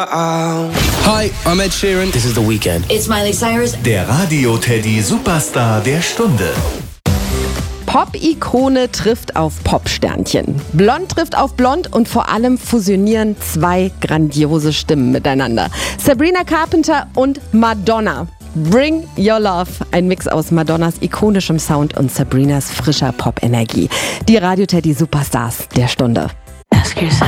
Hi, I'm Ed Sheeran. This is The Weeknd. It's Miley Cyrus. Der Radio-Teddy Superstar der Stunde. Pop-Ikone trifft auf Pop-Sternchen. Blond trifft auf Blond und vor allem fusionieren zwei grandiose Stimmen miteinander. Sabrina Carpenter und Madonna. Bring Your Love. Ein Mix aus Madonnas ikonischem Sound und Sabrinas frischer Pop-Energie. Die Radio-Teddy Superstars der Stunde.